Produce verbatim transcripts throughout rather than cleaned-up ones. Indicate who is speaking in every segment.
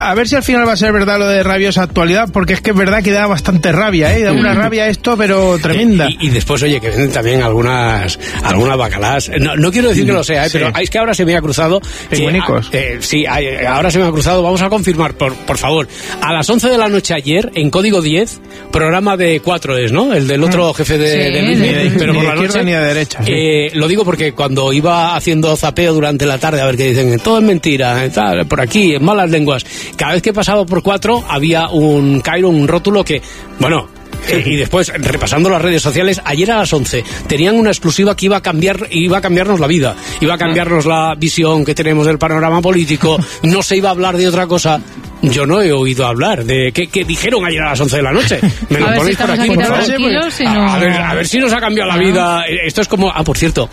Speaker 1: A ver si al final va a ser verdad lo de rabiosa actualidad, porque es que es verdad que da bastante rabia, ¿eh? Da una rabia esto, pero tremenda.
Speaker 2: Y, y después, oye, que venden también algunas algunas bacalás. No, no quiero decir que lo sea, ¿eh? Sí. Pero es que ahora se me ha cruzado...
Speaker 1: Pingüinicos.
Speaker 2: Sí, eh, sí, ahora se me ha cruzado. Vamos a confirmar, por, por favor. A las once de la noche ayer, en Código diez, programa de cuatro es, ¿no? El del otro jefe de...
Speaker 1: Sí,
Speaker 2: de, de, de pero
Speaker 1: ni
Speaker 2: por
Speaker 1: de
Speaker 2: la noche,
Speaker 1: ni de derecha. Sí.
Speaker 2: Eh, lo digo porque cuando iba haciendo zapeo durante la tarde, a ver qué dicen, todo es mentira, tal, por aquí, en malas lenguas. Cada vez que pasaba por cuatro había un Cairo, un rótulo que, bueno, eh, y después repasando las redes sociales, ayer a las once tenían una exclusiva que iba a cambiar, iba a cambiarnos la vida, iba a cambiarnos la visión que tenemos del panorama político, no se iba a hablar de otra cosa. Yo no he oído hablar de qué, qué dijeron ayer a las once de la noche. Me lo ponéis
Speaker 3: si
Speaker 2: por aquí, por favor.
Speaker 3: Si no...
Speaker 2: a, ver, a ver si nos ha cambiado la vida. Esto es como... Ah, por cierto,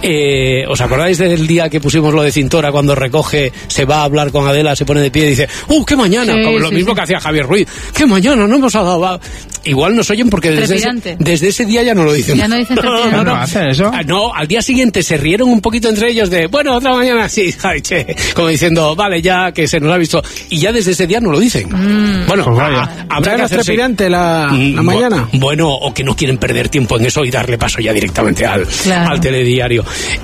Speaker 2: eh, ¿os acordáis del día que pusimos lo de Cintora cuando recoge, se va a hablar con Adela, se pone de pie y dice, ¡uh, qué mañana!
Speaker 3: Sí,
Speaker 2: como lo
Speaker 3: sí,
Speaker 2: mismo
Speaker 3: sí.
Speaker 2: que hacía Javier Ruiz. ¡Qué mañana! No hemos dado... Igual nos oyen porque desde ese, desde ese día ya no lo dicen.
Speaker 3: Ya no dicen
Speaker 1: no, no, no hacen eso.
Speaker 2: No, al día siguiente se rieron un poquito entre ellos de, bueno, otra mañana sí, ay, che, como diciendo, vale, ya que se nos ha visto. Y ya desde ese día no lo dicen. Mm. Bueno,
Speaker 1: pues vaya.
Speaker 2: a, habrá que hacerse...
Speaker 4: trepidante la, la mañana.
Speaker 2: Bueno, o que no quieren perder tiempo en eso y darle paso ya directamente al,
Speaker 3: claro.
Speaker 2: al telediario.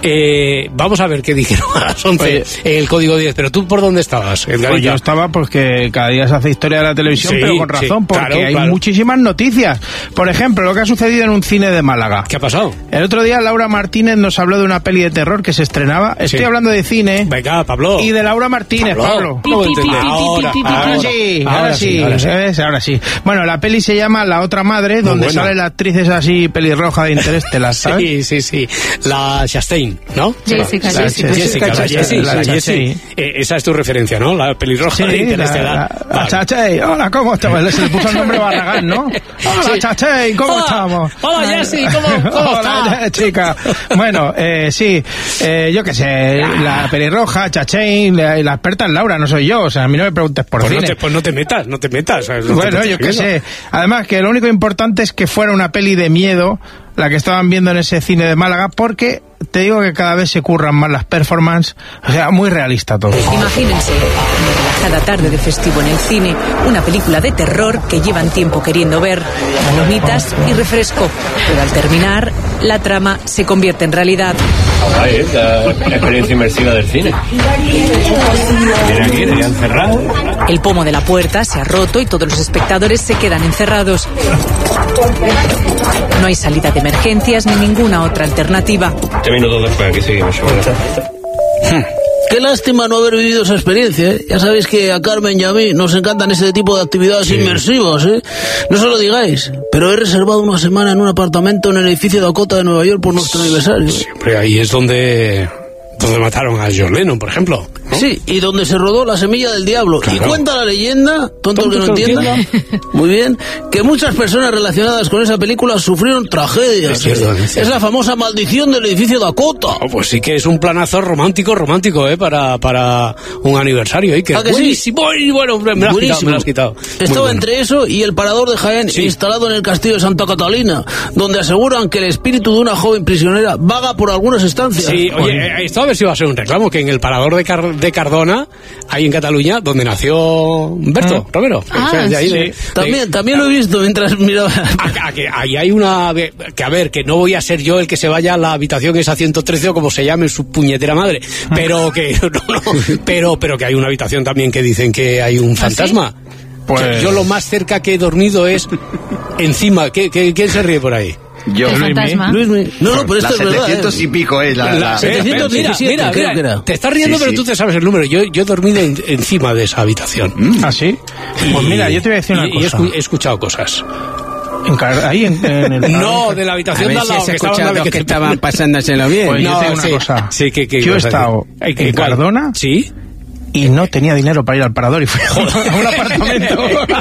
Speaker 2: Eh, vamos a ver qué dijeron a las once. Oye, el Código diez. Pero tú, ¿por dónde estabas?
Speaker 1: Pues yo estaba porque cada día se hace historia de la televisión, sí, pero con razón, sí, porque
Speaker 2: claro,
Speaker 1: hay
Speaker 2: claro.
Speaker 1: muchísimas noticias. Por ejemplo, lo que ha sucedido en un cine de Málaga.
Speaker 2: ¿Qué ha pasado?
Speaker 1: El otro día Laura Martínez nos habló de una peli de terror que se estrenaba. Estoy
Speaker 2: sí.
Speaker 1: hablando de cine.
Speaker 2: Venga, Pablo.
Speaker 1: Y de Laura Martínez, Pablo.
Speaker 2: Pablo. Ahora,
Speaker 1: ahora sí, ahora sí, ahora sí. ¿Ves? Ahora sí. Bueno, la peli se llama La otra madre,
Speaker 2: muy
Speaker 1: donde
Speaker 2: buena.
Speaker 1: Sale la actriz esa así pelirroja de Interestelar, ¿sabes?
Speaker 2: Sí, sí, sí. La Chastain, ¿no?
Speaker 3: Jessica,
Speaker 2: la,
Speaker 3: Jessica.
Speaker 2: La Jessica, la Jessie,
Speaker 1: la
Speaker 2: la
Speaker 1: Jessie.
Speaker 2: Eh, esa es tu referencia, ¿no? La pelirroja
Speaker 1: sí,
Speaker 2: de Interestelar.
Speaker 1: La, la, la Chachey, hola, ¿cómo estás? Se le puso el nombre Barragán, ¿no? Hola, sí. Chachey, ¿cómo
Speaker 2: hola,
Speaker 1: estamos?
Speaker 2: Hola, Jessie, ¿cómo, cómo
Speaker 1: hola,
Speaker 2: estás?
Speaker 1: chica. Bueno, eh, sí, eh, yo qué sé, la pelirroja, Chachey, la, la experta es Laura, no soy yo, o sea, a mí no me preguntes por
Speaker 2: pues
Speaker 1: cine.
Speaker 2: No te, pues no te metas, no te metas. No
Speaker 1: bueno,
Speaker 2: te
Speaker 1: yo qué sé. Además, que lo único importante es que fuera una peli de miedo la que estaban viendo en ese cine de Málaga, porque te digo que cada vez se curran más las performances, o sea, muy realista todo.
Speaker 5: Imagínense, una relajada tarde de festivo en el cine, una película de terror que llevan tiempo queriendo ver, palomitas y refresco, pero al terminar, la trama se convierte en realidad.
Speaker 6: Ahora es la experiencia inmersiva del cine. Viene aquí, te quedan cerrados.
Speaker 5: El pomo de la puerta se ha roto y todos los espectadores se quedan encerrados. No hay salida de emergencias ni ninguna otra alternativa.
Speaker 6: Este minuto después, aquí seguimos.
Speaker 4: Qué lástima no haber vivido esa experiencia, ¿eh? Ya sabéis que a Carmen y a mí nos encantan este tipo de actividades sí. inmersivas, ¿eh? No se lo digáis, pero he reservado una semana en un apartamento en el edificio Dakota de Nueva York por nuestro aniversario.
Speaker 2: Siempre ahí es donde... donde mataron a John Lennon, por ejemplo, ¿no?
Speaker 4: Sí, y donde se rodó La semilla del diablo. Claro. Y cuenta la leyenda, tonto el que no entienda, muy bien, que muchas personas relacionadas con esa película sufrieron tragedias.
Speaker 2: Es, cierto, es, cierto.
Speaker 4: Es la famosa maldición del edificio Dakota.
Speaker 2: Oh, pues sí que es un planazo romántico, romántico, ¿eh? Para, para un aniversario, ¿eh? Que
Speaker 4: ¿Ah, que
Speaker 2: buenísimo, sí? Bueno, me lo has quitado, me lo has quitado.
Speaker 4: Estaba
Speaker 2: bueno.
Speaker 4: entre eso y el parador de Jaén, sí. instalado en el castillo de Santa Catalina, donde aseguran que el espíritu de una joven prisionera vaga por algunas estancias.
Speaker 2: Sí, oye, esto a ver si va a ser un reclamo, que en el parador de, Car de Cardona, ahí en Cataluña, donde nació Humberto, ah. Romero.
Speaker 3: Ah,
Speaker 2: o sea, de ahí
Speaker 3: sí.
Speaker 2: de, de,
Speaker 4: también, también lo he visto mientras miraba.
Speaker 2: A, a que ahí hay una... Que a ver, que no voy a ser yo el que se vaya a la habitación esa ciento trece o como se llame su puñetera madre, pero que... No, no, pero, pero que hay una habitación también que dicen que hay un fantasma. ¿Ah, sí? Pues... Yo lo más cerca que he dormido es encima. ¿Qué, qué, ¿Quién se ríe por ahí?
Speaker 7: Yo,
Speaker 4: Luismi. No, no, pero esto es verdad.
Speaker 7: setecientos y pico es la... la...
Speaker 4: setecientos diecisiete,
Speaker 2: mira, mira,
Speaker 4: creo que era.
Speaker 2: Te estás riendo, sí, pero sí. tú te sabes el número. Yo, yo he dormido en, encima de esa habitación.
Speaker 1: Mm. ¿Ah, sí? Y, pues mira, yo te voy a decir una
Speaker 2: y,
Speaker 1: cosa.
Speaker 2: Y he, he escuchado cosas.
Speaker 1: En car ahí en, en el...
Speaker 2: No, de la habitación de al lado,
Speaker 4: si
Speaker 2: que estaban
Speaker 4: que, que estaban pasándoselo bien.
Speaker 1: Pues
Speaker 2: no,
Speaker 1: yo tengo
Speaker 2: sí,
Speaker 1: una cosa.
Speaker 2: Sí, que, que
Speaker 1: yo he estado
Speaker 2: en,
Speaker 1: en Cardona.
Speaker 2: Sí.
Speaker 1: Y no tenía dinero para ir al parador y fui a un apartamento.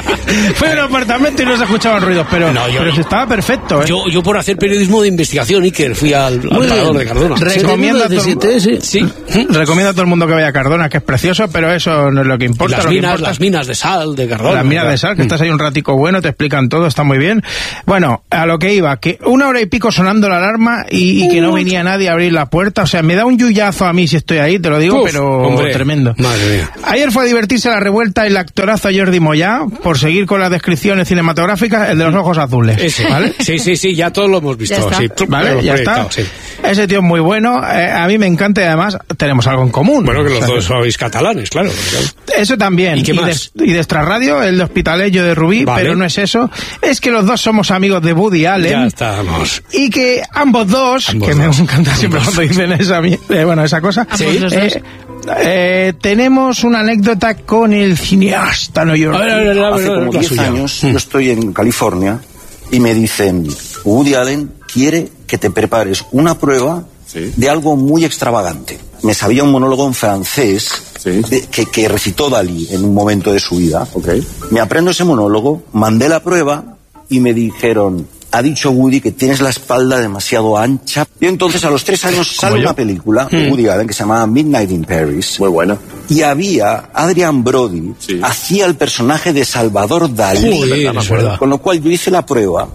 Speaker 1: Fui a un apartamento y no se escuchaban ruidos, pero, no, yo, pero estaba perfecto, ¿eh?
Speaker 2: Yo, yo por hacer periodismo de investigación, Iker, fui al, al parador de Cardona.
Speaker 1: Recomiendo a, todo,
Speaker 4: sí.
Speaker 1: Sí. Recomiendo a todo el mundo que vaya a Cardona, que es precioso, pero eso no es lo que importa.
Speaker 2: Las,
Speaker 1: lo
Speaker 2: minas,
Speaker 1: que importa
Speaker 2: las minas de sal de Cardona.
Speaker 1: Las minas de sal, que estás ahí un ratico bueno, te explican todo, está muy bien. Bueno, a lo que iba, que una hora y pico sonando la alarma y, y que no venía nadie a abrir la puerta. O sea, me da un yuyazo a mí si estoy ahí, te lo digo, Uf, pero
Speaker 2: hombre,
Speaker 1: tremendo.
Speaker 2: Madre madre mía.
Speaker 1: Ayer fue a divertirse la revuelta el actorazo Jordi Moyá, por seguir con las descripciones cinematográficas, el de los ojos azules.
Speaker 2: Ese,
Speaker 1: ¿vale?
Speaker 2: Sí, sí, sí, ya todos lo hemos visto.
Speaker 5: Ya
Speaker 2: Sí,
Speaker 1: ¿Vale? Ya está.
Speaker 2: Sí.
Speaker 1: Ese tío es muy bueno, eh, a mí me encanta y además tenemos algo en común.
Speaker 2: Bueno, que los
Speaker 1: O sea,
Speaker 2: dos sois catalanes, claro.
Speaker 1: Eso también.
Speaker 2: ¿Y qué más?
Speaker 1: de, y de Extrarradio, el de Hospitaleyo de Rubí,
Speaker 2: Vale.
Speaker 1: pero no es eso. Es que los dos somos amigos de Woody Allen.
Speaker 2: Ya estamos.
Speaker 1: Y que ambos dos,
Speaker 2: Ambos
Speaker 1: que
Speaker 2: dos.
Speaker 1: me encanta siempre
Speaker 2: Ambos.
Speaker 1: cuando dicen esa, mi- eh, bueno, esa cosa,
Speaker 5: Ambos los
Speaker 1: eh, eh, tenemos una anécdota con el cineasta neoyorquino.
Speaker 2: A ver, a ver, a ver,
Speaker 3: Hace
Speaker 2: a ver,
Speaker 3: como
Speaker 2: la
Speaker 3: diez
Speaker 2: suya.
Speaker 3: años yo estoy en California y me dicen, Woody Allen quiere que te prepares una prueba de algo muy extravagante. Me sabía un monólogo en francés de- que, que recitó Dalí en un momento de su vida. Me aprendo ese monólogo, mandé la prueba y me dijeron, ha dicho Woody que tienes la espalda demasiado ancha. Y entonces a los tres años sale una película de Woody Allen que se llamaba Midnight in Paris. Muy buena. Y había Adrian Brody, hacía el personaje de Salvador Dalí.
Speaker 2: Joder, es verdad.
Speaker 3: Con lo cual yo hice la prueba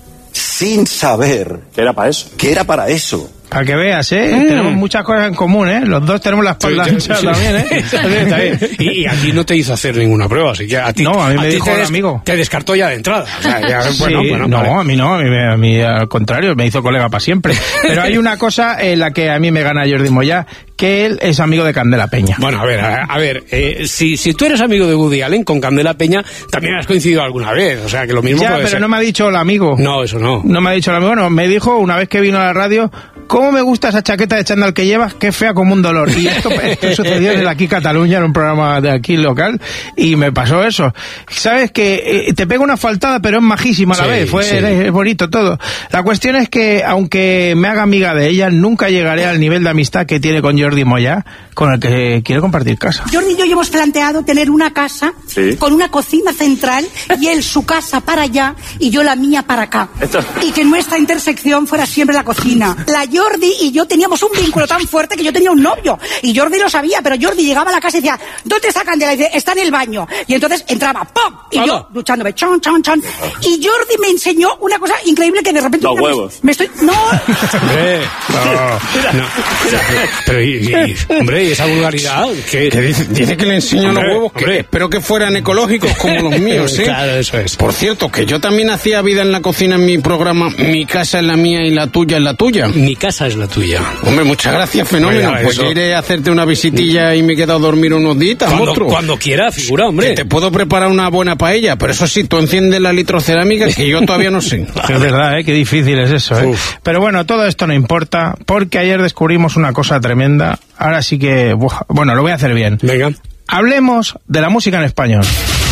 Speaker 3: sin saber
Speaker 7: ¿Qué era para eso?
Speaker 3: que era para eso.
Speaker 1: Para que veas, ¿eh? Tenemos muchas cosas en común, ¿eh? Los dos tenemos la espalda
Speaker 2: Sí,
Speaker 1: ancha
Speaker 2: sí,
Speaker 1: también, ¿eh?
Speaker 2: sí, está bien. Y, y a ti no te hizo hacer ninguna prueba, así que a ti...
Speaker 1: No, a mí me
Speaker 2: ti
Speaker 1: dijo
Speaker 2: te
Speaker 1: el
Speaker 2: des-
Speaker 1: amigo.
Speaker 2: Te descartó ya de entrada. O sea, ya, bueno,
Speaker 1: Sí,
Speaker 2: bueno,
Speaker 1: no,
Speaker 2: vale.
Speaker 1: a mí no, a mí, a mí al contrario, me hizo colega para siempre. Pero hay una cosa en la que a mí me gana Jordi Moyá, que él es amigo de Candela Peña.
Speaker 2: Bueno, a ver, a, a ver, eh, si, si tú eres amigo de Woody Allen con Candela Peña, también has coincidido alguna vez, o sea, que lo mismo
Speaker 1: Ya,
Speaker 2: puede
Speaker 1: pero
Speaker 2: ser.
Speaker 1: no me ha dicho el amigo.
Speaker 2: No, eso no.
Speaker 1: No me ha dicho el amigo, no, me dijo una vez que vino a la radio, ¿cómo me gusta esa chaqueta de chándal que llevas? Qué fea como un dolor. Y esto, esto sucedió en el Aquí Cataluña, en un programa de aquí local, y me pasó eso. Sabes que eh, te pega una faltada, pero es majísima a la
Speaker 2: Sí,
Speaker 1: vez, fue
Speaker 2: sí.
Speaker 1: es bonito todo. La cuestión es que, aunque me haga amiga de ella, nunca llegaré al nivel de amistad que tiene con Jordi Moyá, con el que quiere compartir casa.
Speaker 8: Jordi y yo hemos planteado tener una casa
Speaker 7: Sí.
Speaker 8: con una cocina central y él su casa para allá y yo la mía para acá.
Speaker 7: Esto-
Speaker 8: Y que nuestra intersección fuera siempre la cocina. La Jordi y yo teníamos un vínculo tan fuerte que yo tenía un novio y Jordi lo sabía, pero Jordi llegaba a la casa y decía, ¿dónde está Candela? Y dice, está en el baño. Y entonces entraba, ¡pum! Y
Speaker 2: Hola.
Speaker 8: yo duchándome, chon, chon, chon. Y Jordi me enseñó una cosa increíble que de repente...
Speaker 7: Los
Speaker 8: me-
Speaker 7: huevos.
Speaker 8: Me estoy... No...
Speaker 2: Hombre, no, no. Pero, y, y- hombre, ¿y esa vulgaridad? ¿Qué?
Speaker 9: Dice, dice que le enseño
Speaker 2: Hombre,
Speaker 9: los huevos, que
Speaker 2: hombre.
Speaker 9: espero que fueran ecológicos como los míos, ¿eh?
Speaker 2: Claro, eso es.
Speaker 9: Por cierto, que yo también hacía vida en la cocina en mi programa Mi casa es la mía y la tuya es la tuya.
Speaker 2: Mi casa es la tuya.
Speaker 9: Hombre, muchas gracias, fenómeno.
Speaker 2: Oiga,
Speaker 9: Pues
Speaker 2: eso-
Speaker 9: yo iré a hacerte una visitilla y me he quedado a dormir unos días,
Speaker 2: Cuando,
Speaker 9: monstruo.
Speaker 2: cuando quiera, figura, hombre.
Speaker 9: Que te puedo preparar una buena paella, pero eso sí, tú enciendes la litrocerámica que yo todavía no sé.
Speaker 1: Es verdad, ¿eh? Qué difícil es eso, ¿eh?
Speaker 2: Uf.
Speaker 1: Pero bueno, todo esto no importa, porque ayer descubrimos una cosa tremenda. Ahora sí que, buah, bueno, lo voy a hacer bien.
Speaker 2: Venga.
Speaker 1: Hablemos de la música en español.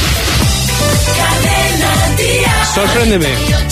Speaker 2: Sorpréndeme.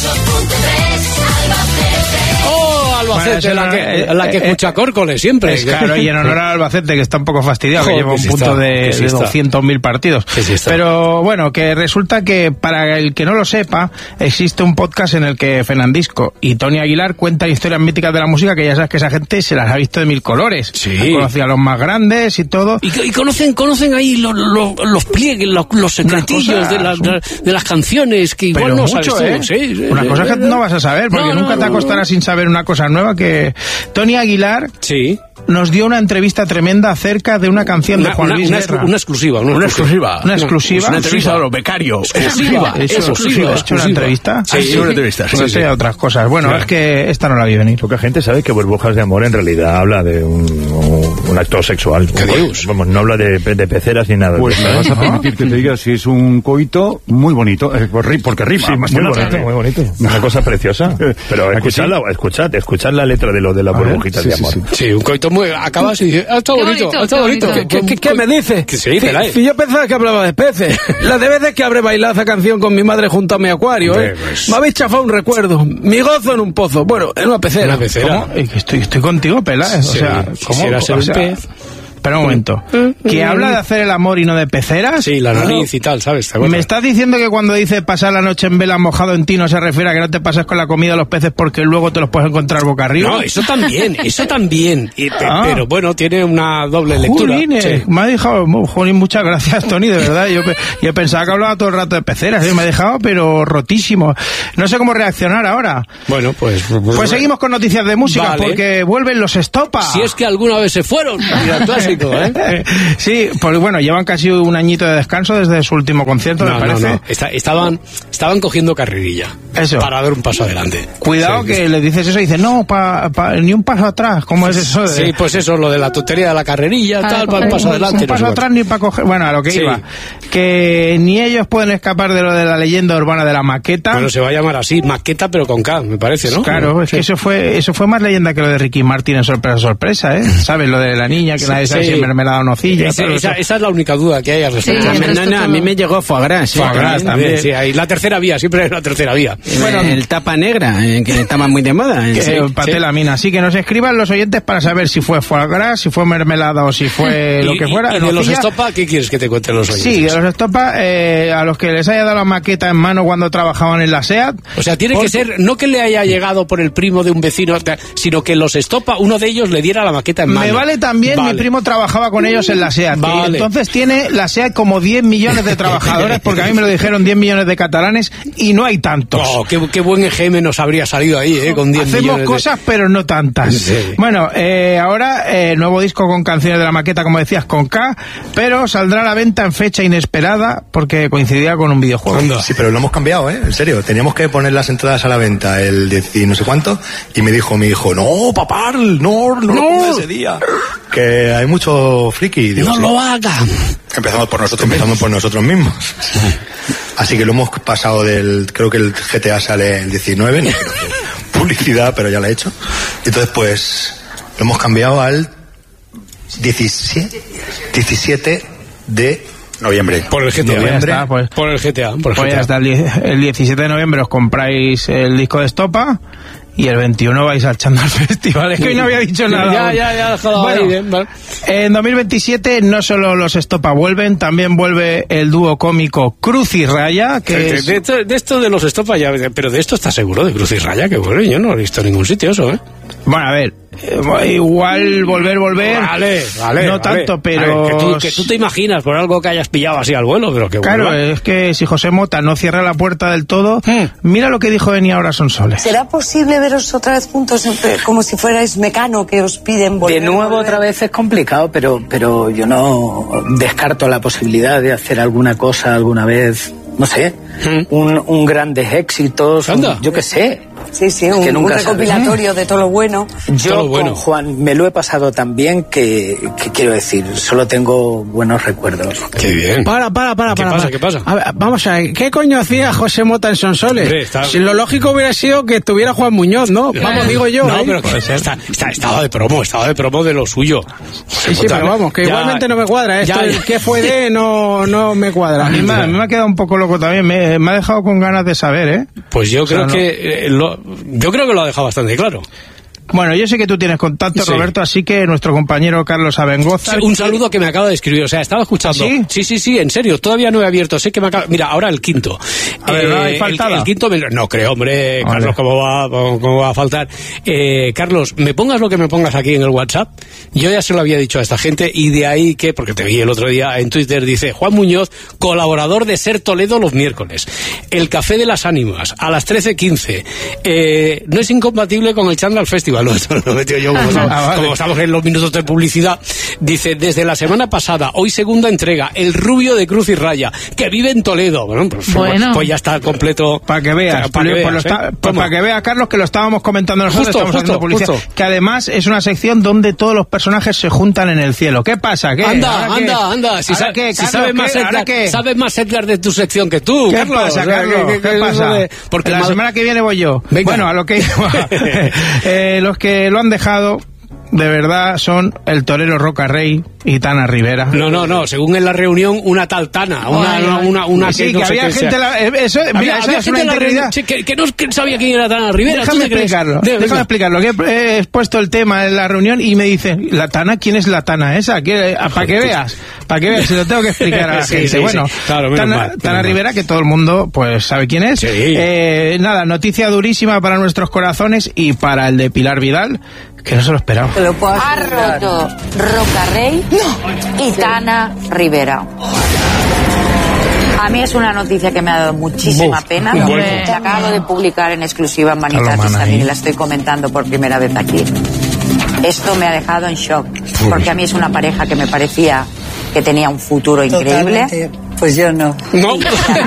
Speaker 2: Oh, Albacete,
Speaker 1: Bueno,
Speaker 2: la
Speaker 1: eso
Speaker 2: que,
Speaker 1: no-
Speaker 2: la que
Speaker 1: eh,
Speaker 2: escucha Córcoles siempre.
Speaker 1: Es claro, y en honor a Albacete, que está un poco fastidiado, que
Speaker 2: Joder,
Speaker 1: lleva un
Speaker 2: que sí
Speaker 1: punto
Speaker 2: está,
Speaker 1: de,
Speaker 2: que sí
Speaker 1: de
Speaker 2: está.
Speaker 1: doscientos mil partidos.
Speaker 2: Que sí está.
Speaker 1: Pero bueno, que resulta que para el que no lo sepa, existe un podcast en el que Fernandisco y Tony Aguilar cuentan historias míticas de la música, que ya sabes que esa gente se las ha visto de mil colores.
Speaker 2: Sí.
Speaker 1: Han conocido a los más grandes y todo.
Speaker 2: Y, y conocen conocen ahí los, los, los pliegues, los, los secretillos
Speaker 1: Una cosa-
Speaker 2: de, las, de las canciones que igual
Speaker 1: Pero
Speaker 2: no
Speaker 1: mucho,
Speaker 2: sabes tú.
Speaker 1: ¿eh?
Speaker 2: Sí, sí,
Speaker 1: una
Speaker 2: sí,
Speaker 1: cosa
Speaker 2: sí,
Speaker 1: que
Speaker 2: sí.
Speaker 1: no vas a saber, porque
Speaker 2: No, no,
Speaker 1: nunca te
Speaker 2: no, no.
Speaker 1: acostarás sin saber una cosa nueva, que Tony Aguilar
Speaker 2: Sí.
Speaker 1: nos dio una entrevista tremenda acerca de una canción de
Speaker 2: Una,
Speaker 1: Juan
Speaker 2: una,
Speaker 1: Luis
Speaker 2: una,
Speaker 1: Guerra.
Speaker 2: exclu- una exclusiva. Una,
Speaker 9: Una exclusiva.
Speaker 1: Una exclusiva.
Speaker 9: Una entrevista a los becarios.
Speaker 2: Exclusiva.
Speaker 1: Eso,
Speaker 2: Exclusiva,
Speaker 1: exclusiva. ¿Has hecho una
Speaker 2: exclusiva.
Speaker 1: entrevista?
Speaker 2: Sí.
Speaker 1: Ah,
Speaker 2: Sí, una entrevista, sí,
Speaker 1: No
Speaker 2: sí.
Speaker 1: sé, otras cosas. Bueno,
Speaker 2: Claro.
Speaker 1: es que esta no la vi venir.
Speaker 10: Poca gente sabe que Burbujas de Amor en realidad habla de un, un acto sexual.
Speaker 2: ¿Qué dios?
Speaker 10: Vamos, no habla de, de peceras ni nada.
Speaker 7: Pues me vas a permitir que te diga si es un coito muy bonito, eh, por ri- porque rima.
Speaker 10: Sí, muy
Speaker 7: bastante.
Speaker 10: bonito, muy bonito. Una cosa preciosa. Pero
Speaker 7: ¿A que sí?
Speaker 10: escuchadla, escuchad, escuchad la letra de lo de las
Speaker 7: A ver,
Speaker 10: burbujitas
Speaker 7: sí,
Speaker 10: de
Speaker 7: sí,
Speaker 10: amor.
Speaker 7: sí.
Speaker 2: Sí, un coito muy... Acabas y dices, ah, está
Speaker 5: Qué
Speaker 2: bonito,
Speaker 5: bonito,
Speaker 2: está
Speaker 5: qué
Speaker 2: bonito.
Speaker 5: bonito.
Speaker 9: ¿Qué, qué, qué me dice?
Speaker 2: Que sí, Pelay.
Speaker 9: Si yo pensaba que hablaba de peces. Las de veces que habré bailado esa canción con mi madre junto a mi acuario, ¿eh?
Speaker 2: Hombre, pues.
Speaker 9: Me habéis chafado un recuerdo. Mi gozo en un pozo. Bueno, en una pecera.
Speaker 2: Una pecera.
Speaker 1: ¿Cómo? Eh, que Estoy, estoy contigo, Peláez.
Speaker 2: Sí,
Speaker 1: o sea, ¿cómo?
Speaker 2: quisiera ser
Speaker 1: O
Speaker 2: un
Speaker 1: sea,
Speaker 2: pez.
Speaker 1: Espera un momento. ¿Que habla de hacer el amor y no de peceras?
Speaker 2: Sí, la nariz y tal, ¿sabes? ¿Te acuerdas?
Speaker 1: ¿Me estás diciendo que cuando dice pasar la noche en vela mojado en ti no se refiere a que no te pases con la comida de los peces porque luego te los puedes encontrar boca arriba?
Speaker 2: No, eso también, eso también. Y pe-
Speaker 1: Ah.
Speaker 2: Pero bueno, tiene una doble lectura.
Speaker 1: Jolines,
Speaker 2: Sí.
Speaker 1: me ha dejado, jolín, muchas gracias, Tony, de verdad. Yo, pe- yo pensaba que hablaba todo el rato de peceras, ¿eh? Me ha dejado, pero rotísimo. No sé cómo reaccionar ahora.
Speaker 2: Bueno, pues...
Speaker 1: Pues seguimos con noticias de música,
Speaker 2: Vale.
Speaker 1: porque vuelven los estopa.
Speaker 2: Si es que alguna vez se fueron. Mira, clásico. clásico, ¿eh?
Speaker 1: Sí, pues bueno, llevan casi un añito de descanso desde su último concierto,
Speaker 2: no,
Speaker 1: me parece.
Speaker 2: No, no. Está, estaban, estaban cogiendo carrerilla.
Speaker 1: Eso.
Speaker 2: Para dar un paso adelante.
Speaker 1: Cuidado
Speaker 2: sí,
Speaker 1: que
Speaker 2: sí.
Speaker 1: le dices eso y dice, no, pa, pa, ni un paso atrás. ¿Cómo es eso? De...
Speaker 2: Sí, pues eso, lo de la tontería de la carrerilla, para tal, para un paso adelante.
Speaker 1: Un paso
Speaker 2: no sé
Speaker 1: atrás ni para coger... Bueno, a lo que
Speaker 2: sí.
Speaker 1: iba. Que ni ellos pueden escapar de lo de la leyenda urbana de la maqueta.
Speaker 2: Bueno, se va a llamar así, maqueta, pero con K, me parece, ¿no?
Speaker 1: Claro, es
Speaker 2: sí.
Speaker 1: que eso fue eso fue más leyenda que lo de Ricky Martin en Sorpresa, Sorpresa, ¿eh? ¿Sabes? Lo de la niña, que sí, nadie sabe sí. si mermelada o nocilla.
Speaker 2: Esa, esa, esa es la única duda que hay al respecto.
Speaker 9: Sí, no, no, a mí me llegó foie gras.
Speaker 2: Sí, foie gras también. Sí, hay la tercera vía, siempre hay la tercera vía.
Speaker 9: Bueno, el tapa negra, eh, que estaba muy de moda.
Speaker 1: Que,
Speaker 9: sí,
Speaker 1: patelamina. Así que nos escriban los oyentes para saber si fue foie gras, si fue mermelada o si fue lo que fuera.
Speaker 2: ¿Y, y de los estopa, qué quieres que te cuenten los oyentes?
Speaker 1: Sí, de los estopa, eh, a los que les haya dado la maqueta en mano cuando trabajaban en la SEAT.
Speaker 2: O sea, tiene porque... que ser, no que le haya llegado por el primo de un vecino, sino que los estopa, uno de ellos le diera la maqueta en mano.
Speaker 1: Me vale también, vale. Mi primo trabajaba con ellos en la SEAT. Vale. Entonces tiene la SEAT como diez millones de trabajadores, porque a mí me lo dijeron diez millones de catalanes y no hay tantos.
Speaker 2: Oh, qué, qué buen E G M nos habría salido ahí, eh, con diez
Speaker 1: Hacemos
Speaker 2: millones.
Speaker 1: Hacemos cosas, de... pero no tantas. Sí. Bueno, eh, ahora, eh, nuevo disco con canciones de la maqueta, como decías, con K, pero saldrá a la venta en fecha inesperada, porque coincidía con un videojuego.
Speaker 11: Anda. Sí, pero lo hemos cambiado, ¿eh? En serio, teníamos que poner las entradas a la venta el diez y no sé cuánto, y me dijo mi hijo, no, papá, no, no, no lo pongas ese día. Que hay mucho friki. Digo,
Speaker 2: no
Speaker 11: sí.
Speaker 2: lo haga.
Speaker 11: Empezamos por nosotros, empezamos por nosotros mismos. Así que lo hemos pasado del, creo que el G T A sale el diecinueve, no quiero hacer publicidad, pero ya lo he hecho. Entonces, pues, lo hemos cambiado al diecisiete de noviembre.
Speaker 2: Por el G T A.
Speaker 1: Noviembre, está, pues,
Speaker 2: por el G T A. Por el
Speaker 1: pues
Speaker 2: G T A.
Speaker 1: Hasta el, el diecisiete de noviembre os compráis el disco de Estopa y el veintiuno vais al Chandal Festival. Es que hoy no había dicho nada.
Speaker 2: Ya, ya, ya, dejado
Speaker 1: bueno,
Speaker 2: ahí bien, vale.
Speaker 1: En dos mil veintisiete no solo los Estopa vuelven, también vuelve el dúo cómico Cruz y Raya. Que
Speaker 2: de,
Speaker 1: es...
Speaker 2: de, esto, de esto de los Estopa ya, pero de esto estás seguro, de Cruz y Raya, que bueno, yo no lo he visto en ningún sitio eso, ¿eh?
Speaker 1: Bueno, a ver, eh, igual volver, volver.
Speaker 2: Vale, vale.
Speaker 1: No
Speaker 2: vale.
Speaker 1: tanto, pero.
Speaker 2: Ver, que, tú, que tú te imaginas por algo que hayas pillado así al vuelo, pero que
Speaker 1: claro,
Speaker 2: vuelva.
Speaker 1: es que si José Mota no cierra la puerta del todo, hmm. mira lo que dijo Eni Ahora Son Soles.
Speaker 12: ¿Será posible veros otra vez juntos, como si fuerais Mecano, que os piden volver?
Speaker 13: De nuevo, volver? Otra vez es complicado, pero, pero yo no descarto la posibilidad de hacer alguna cosa alguna vez. No sé, ¿Mm? un, un grandes éxitos, un, yo qué sé.
Speaker 12: Sí, sí, un, un recopilatorio sabes. De todo lo bueno.
Speaker 13: Yo
Speaker 2: todo lo bueno.
Speaker 13: Con Juan me lo he pasado tan bien que, que quiero decir, solo tengo buenos recuerdos.
Speaker 2: Qué bien.
Speaker 9: Para, para, para,
Speaker 2: ¿Qué
Speaker 9: para.
Speaker 2: pasa?
Speaker 9: para.
Speaker 2: ¿Qué pasa?
Speaker 9: A ver, vamos a ver, ¿qué coño hacía José Mota en Sonsoles?
Speaker 2: Está...
Speaker 9: Si lo lógico hubiera sido que estuviera Juan Muñoz, ¿no? Vamos, digo yo.
Speaker 2: No,
Speaker 9: ¿eh?
Speaker 2: pero que está, está, estaba de promo, estaba de promo de lo suyo.
Speaker 9: Sí, sí, pero vamos, que ya, igualmente no me cuadra. Esto, ya, ya. ¿Qué fue de? No, no me cuadra.
Speaker 1: A mí me, a mí me ha quedado un poco loco también. Me, me ha dejado con ganas de saber, ¿eh?
Speaker 2: Pues yo creo o sea, que no... eh, lo, yo creo que lo ha dejado bastante claro.
Speaker 1: Bueno, yo sé que tú tienes contacto, sí. Roberto, así que nuestro compañero Carlos Abengoza...
Speaker 2: Sí, un saludo que me acaba de escribir, o sea, estaba escuchando...
Speaker 1: ¿Sí?
Speaker 2: Sí, sí, sí, en serio, todavía no he abierto, sé que me acaba... Mira, ahora el quinto.
Speaker 1: A ver, ¿no hay faltada?
Speaker 2: El, el quinto... Me... No creo, hombre, vale. Carlos, ¿cómo va, cómo va a faltar? Eh, Carlos, me pongas lo que me pongas aquí en el WhatsApp, yo ya se lo había dicho a esta gente, y de ahí que, porque te vi el otro día en Twitter, dice, Juan Muñoz, colaborador de Ser Toledo los miércoles, el Café de las Ánimas, a las trece quince, eh, no es incompatible con el Chandal Festival, no, esto lo metió yo, como, estamos, ah, vale. como estamos en los minutos de publicidad, dice, desde la semana pasada, hoy segunda entrega, el rubio de Cruz y Raya, que vive en Toledo. Bueno, pues, bueno. pues ya está completo.
Speaker 1: Para que veas, para que, veas, ¿eh? pa, que vea, Carlos, que lo estábamos comentando nosotros,
Speaker 2: justo,
Speaker 1: estamos
Speaker 2: justo,
Speaker 1: haciendo publicidad,
Speaker 2: justo.
Speaker 1: que además es una sección donde todos los personajes se juntan en el cielo. ¿Qué pasa? ¿Qué?
Speaker 2: Anda, anda, qué? anda. Si, sa
Speaker 1: qué,
Speaker 2: si
Speaker 1: Carlos,
Speaker 2: sabes, más Edgar, sabes más Edgar de tu sección que tú,
Speaker 1: ¿Qué
Speaker 2: Carlos?
Speaker 1: pasa, Carlos? ¿Qué, qué, qué pasa? De... Porque la mal... semana que viene voy yo. Venga. Bueno, a lo que eh, los que lo han dejado de verdad son el torero Roca Rey y Tana Rivera.
Speaker 2: No, no, no, según en la reunión, una tal Tana, una, una, una, una
Speaker 1: sí,
Speaker 2: que,
Speaker 1: que
Speaker 2: no
Speaker 1: había
Speaker 2: sé
Speaker 1: gente, la, eso,
Speaker 2: había,
Speaker 1: mira,
Speaker 2: había
Speaker 1: es una integridad.
Speaker 2: Que, que no sabía quién era Tana Rivera.
Speaker 1: Déjame explicarlo,
Speaker 2: de,
Speaker 1: déjame explicarlo, que he expuesto el tema en la reunión y me dice, ¿la Tana? ¿Quién es la Tana esa? Para que veas, para que veas, se lo tengo que explicar a la
Speaker 2: sí,
Speaker 1: gente.
Speaker 2: Sí,
Speaker 1: bueno,
Speaker 2: sí. Claro,
Speaker 1: Tana,
Speaker 2: mal,
Speaker 1: Tana Rivera, que todo el mundo pues sabe quién es.
Speaker 2: Sí.
Speaker 1: Eh, nada, noticia durísima para nuestros corazones y para el de Pilar Vidal, que no se lo esperaba.
Speaker 14: Ha roto Roca Rey no. y Tana Rivera. A mí es una noticia que me ha dado muchísima Buf, pena. La acabo de publicar en exclusiva en Manitatis también y la estoy comentando por primera vez aquí. Esto me ha dejado en shock, porque a mí es una pareja que me parecía que tenía un futuro increíble.
Speaker 12: Totalmente. Pues yo no.
Speaker 2: No.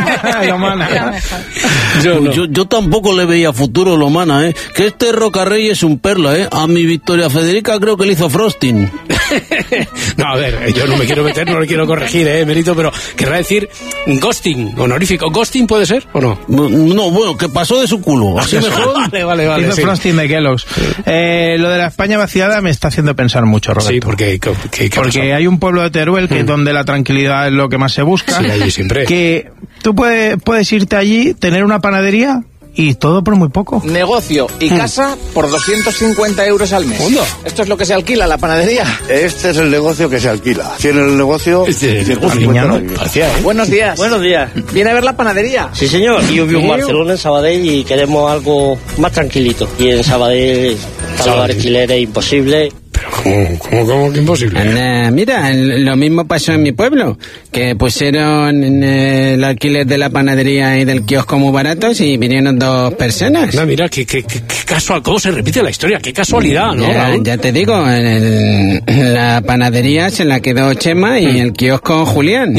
Speaker 4: Yo, no. yo, yo tampoco le veía futuro, Lomana, ¿eh? Que este Rocarrey es un perla, ¿eh? A mi Victoria Federica creo que le hizo frosting.
Speaker 2: No, a ver, yo no me quiero meter, no le quiero corregir, ¿eh, Merito? Pero querrá decir ghosting, honorífico. ¿Ghosting puede ser o no?
Speaker 4: No, bueno, que pasó de su culo. Así mejor.
Speaker 2: Vale, vale, vale.
Speaker 1: Hizo
Speaker 2: sí.
Speaker 1: frosting de Kellogg's. Sí. Eh, lo de la España vaciada me está haciendo pensar mucho, Roberto.
Speaker 2: Sí, porque... ¿qué, qué
Speaker 1: porque
Speaker 2: pasó?
Speaker 1: hay un pueblo de Teruel que mm. donde la tranquilidad es lo que más se busca.
Speaker 2: Sí, allí siempre.
Speaker 1: Que tú puedes, puedes irte allí, tener una panadería y todo por muy poco.
Speaker 15: Negocio y casa por doscientos cincuenta euros al mes.
Speaker 2: ¿Onda?
Speaker 15: ¿Esto es lo que se alquila, la panadería?
Speaker 16: Este es el negocio que se alquila. Tiene el negocio...
Speaker 2: Este,
Speaker 16: ciento
Speaker 1: cincuenta
Speaker 2: Parecía, ¿eh?
Speaker 15: Buenos días.
Speaker 17: Buenos días.
Speaker 15: ¿Viene a ver la panadería?
Speaker 17: Sí, señor. Yo vivo en Barcelona, en Sabadell, y queremos algo más tranquilito. Y en Sabadell están los alquileres imposibles.
Speaker 2: ¿Cómo, cómo, cómo que imposible?
Speaker 9: Anda, mira, lo mismo pasó en mi pueblo, que pusieron el alquiler de la panadería y del kiosco muy baratos y vinieron dos personas.
Speaker 2: No, mira, qué, qué, qué, qué casual, cómo se repite la historia, qué casualidad, ¿no?
Speaker 9: Ya, ya te digo, el, la panadería se la quedó Chema y el kiosco Julián.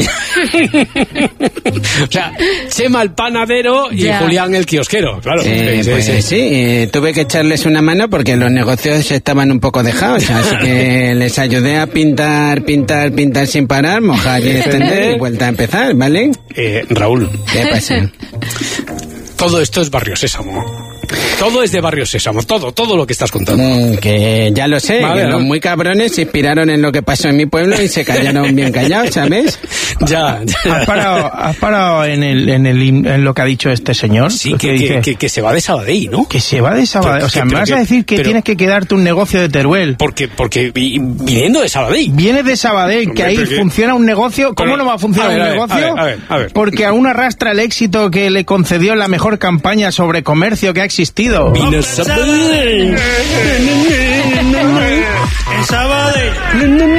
Speaker 2: O sea, Chema el panadero y ya. Julián el kiosquero, claro.
Speaker 9: Eh,
Speaker 2: sí,
Speaker 9: pues
Speaker 2: sí, sí.
Speaker 9: sí, eh, tuve que echarles una mano porque los negocios estaban un poco dejados, así que les ayudé a pintar, pintar, pintar sin parar, mojar y extender y vuelta a empezar, ¿vale?
Speaker 2: Eh, Raúl.
Speaker 9: ¿Qué pasa?
Speaker 2: Todo esto es Barrio Sésamo. Todo es de Barrio Sésamo, todo, todo lo que estás contando.
Speaker 9: Mm, que ya lo sé, vale, que ¿no? Los muy cabrones se inspiraron en lo que pasó en mi pueblo y se callaron bien callados, ¿sabes?
Speaker 2: Ya, ya.
Speaker 1: ¿Has parado, has parado en, el, en, el, en lo que ha dicho este señor?
Speaker 2: Sí, que,
Speaker 1: que,
Speaker 2: que, que, que se va de Sabadell, ¿no?
Speaker 1: Que se va de Sabadell. O sea,
Speaker 2: que,
Speaker 1: me vas
Speaker 2: que,
Speaker 1: a decir que
Speaker 2: pero,
Speaker 1: tienes que quedarte un negocio de Teruel.
Speaker 2: Porque, porque viniendo de Sabadell.
Speaker 1: Vienes de Sabadell, que ahí
Speaker 2: porque,
Speaker 1: funciona un negocio. ¿Cómo
Speaker 2: pero,
Speaker 1: no va a funcionar
Speaker 2: a ver,
Speaker 1: un
Speaker 2: a ver,
Speaker 1: negocio?
Speaker 2: A ver, a ver, a ver.
Speaker 1: Porque aún arrastra el éxito que le concedió la mejor campaña sobre comercio que ha existido.
Speaker 2: Vino Sabadell.
Speaker 18: En Sabadell.